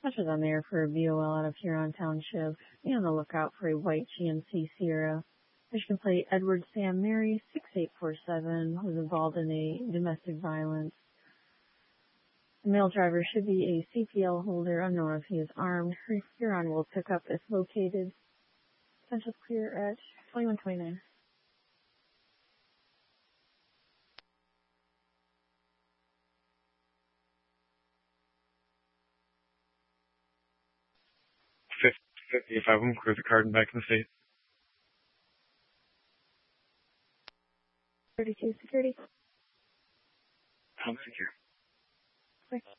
Touches on there for a VOL out of Huron Township. Be on the lookout for a white GMC Sierra. Michigan plate Edward Sam Mary, 6847, was involved in a domestic violence. The male driver should be a CPL holder, unknown if he is armed. Huron will pick up if located. Potential clear at 2129. If I won't clear the card and back in the state. 32 security. Home secure. Quick.